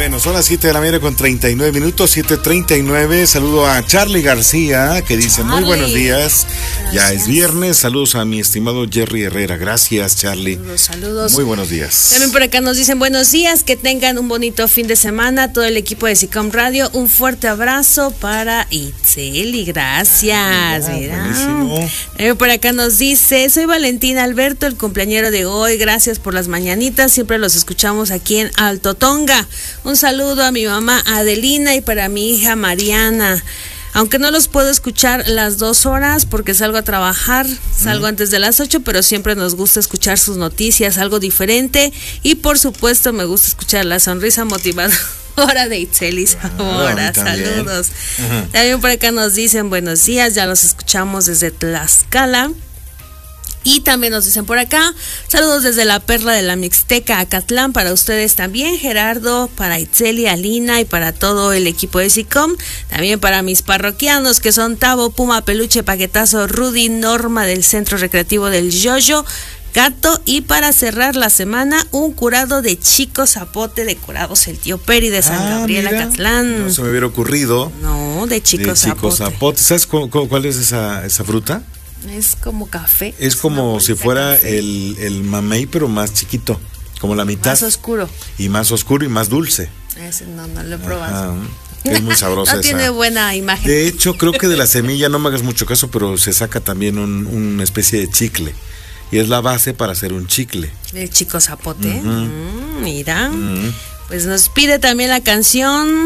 Bueno, son las 7 de la mañana con 39 minutos, 7:39. Saludo a Charlie García, que dice muy buenos días. Gracias. Ya es viernes. Saludos a mi estimado Jerry Herrera. Gracias, Charlie. Saludos. Muy buenos días. También por acá nos dicen buenos días, que tengan un bonito fin de semana. Todo el equipo de SICOM Radio, un fuerte abrazo para Itzeli. Gracias. Buenísimo. También por acá nos dice, soy Valentina Alberto, el cumpleañero de hoy. Gracias por las mañanitas. Siempre los escuchamos aquí en Alto Tonga. Un saludo a mi mamá Adelina y para mi hija Mariana. Aunque no los puedo escuchar las 2 horas porque salgo a trabajar, salgo antes de las 8, pero siempre nos gusta escuchar sus noticias, algo diferente. Y por supuesto me gusta escuchar la sonrisa motivadora de Itzeli Zamora. Saludos. También por acá nos dicen buenos días, ya los escuchamos desde Tlaxcala. Y también nos dicen por acá, saludos desde la Perla de la Mixteca, Acatlán, para ustedes también, Gerardo, para Itzeli, Alina y para todo el equipo de SICOM. También para mis parroquianos que son Tavo, Puma, Peluche, Paquetazo, Rudy, Norma del Centro Recreativo del Yoyo, Gato, y para cerrar la semana, un curado de Chico Zapote de Curados el Tío Peri de San Gabriel, Acatlán. No se me hubiera ocurrido. No, de Chico Zapote. ¿Sabes cuál es esa fruta? Es como café. Es como si fuera el mamey, pero más chiquito, como la mitad. Más oscuro. Y más oscuro y más dulce. Ese no lo he probado. Es muy sabrosa. No tiene buena imagen. De hecho, creo que de la semilla, no me hagas mucho caso, pero se saca también una especie de chicle. Y es la base para hacer un chicle. El Chico Zapote. Mira. Pues nos pide también la canción